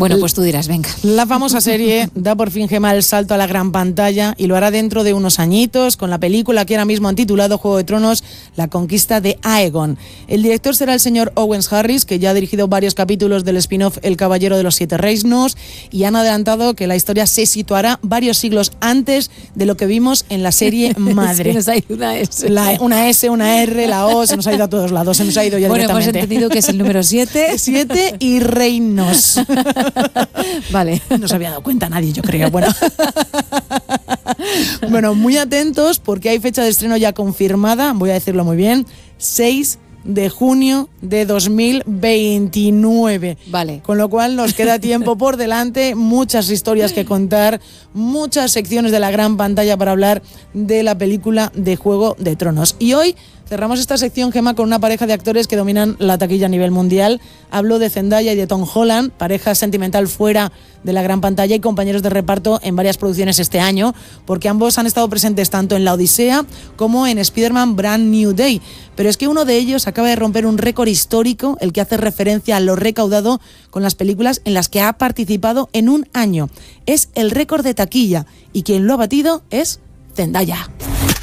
Bueno, pues tú dirás, venga. La famosa serie da por fin, Gemma, el salto a la gran pantalla y lo hará dentro de unos añitos con la película que ahora mismo han titulado Juego de Tronos, La conquista de Aegon. El director será el señor Owen Harris, que ya ha dirigido varios capítulos del spin-off El Caballero de los Siete Reinos, y han adelantado que la historia se situará varios siglos antes de lo que vimos en la serie madre. Se nos ha ido una S. Una S, una R, la O, se nos ha ido a todos lados, se nos ha ido ya bueno, directamente. hemos entendido que es el número 7. 7 y reinos. Vale. No se había dado cuenta nadie, yo creo. Bueno, muy atentos porque hay fecha de estreno ya confirmada, voy a decirlo muy bien, 6 de junio de 2029. Vale. Con lo cual nos queda tiempo por delante, muchas historias que contar, muchas secciones de la gran pantalla para hablar de la película de Juego de Tronos. Y hoy cerramos esta sección, Gemma, con una pareja de actores que dominan la taquilla a nivel mundial. Hablo de Zendaya y de Tom Holland, pareja sentimental fuera de la gran pantalla y compañeros de reparto en varias producciones este año, porque ambos han estado presentes tanto en La Odisea como en Spider-Man Brand New Day. Pero es que uno de ellos acaba de romper un récord histórico, el que hace referencia a lo recaudado con las películas en las que ha participado en un año. Es el récord de taquilla y quien lo ha batido es Zendaya.